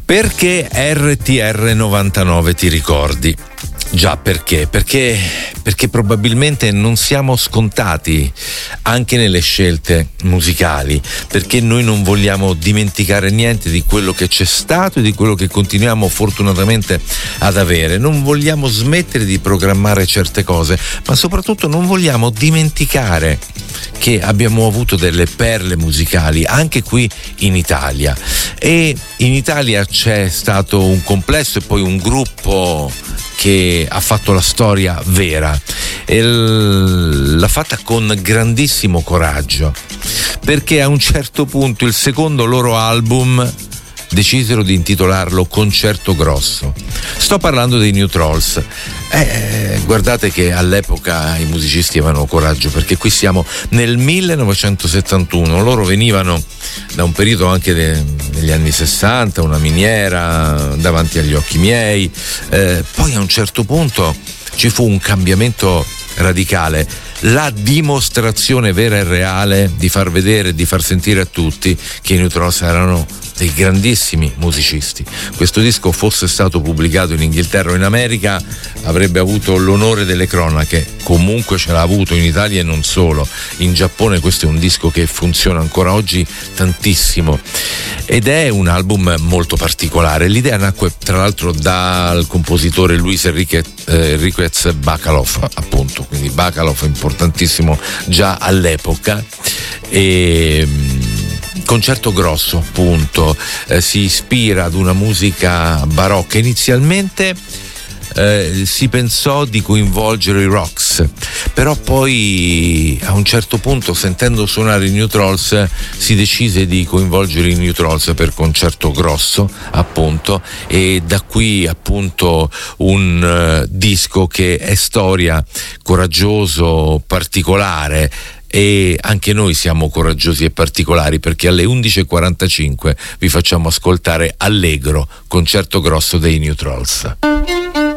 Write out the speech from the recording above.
Perché RTR 99 ti ricordi? Già, perché? Perché probabilmente non siamo scontati anche nelle scelte musicali, perché noi non vogliamo dimenticare niente di quello che c'è stato e di quello che continuiamo fortunatamente ad avere. Non vogliamo smettere di programmare certe cose, ma soprattutto non vogliamo dimenticare che abbiamo avuto delle perle musicali anche qui in Italia, e in Italia c'è stato un complesso e poi un gruppo che ha fatto la storia vera e l'ha fatta con grandissimo coraggio, perché a un certo punto il secondo loro album decisero di intitolarlo Concerto Grosso. Sto parlando dei New Trolls. Guardate che all'epoca i musicisti avevano coraggio, perché qui siamo nel 1971, loro venivano da un periodo anche degli anni 60, una miniera davanti agli occhi miei, poi a un certo punto ci fu un cambiamento radicale, la dimostrazione vera e reale di far vedere e di far sentire a tutti che i New Trolls erano dei grandissimi musicisti. Questo disco, fosse stato pubblicato in Inghilterra o in America, avrebbe avuto l'onore delle cronache, comunque ce l'ha avuto in Italia e non solo. In Giappone questo è un disco che funziona ancora oggi tantissimo ed è un album molto particolare. L'idea nacque tra l'altro dal compositore Luis Enriquez Bacalov, appunto, quindi Bacalov importantissimo già all'epoca. E Concerto Grosso, appunto, si ispira ad una musica barocca. Inizialmente si pensò di coinvolgere i Rocks, però poi a un certo punto, sentendo suonare i New Trolls, si decise di coinvolgere i New Trolls per Concerto Grosso, appunto, e da qui appunto un disco che è storia, coraggioso, particolare. E anche noi siamo coraggiosi e particolari, perché alle 11.45 vi facciamo ascoltare Allegro, Concerto Grosso dei New Trolls.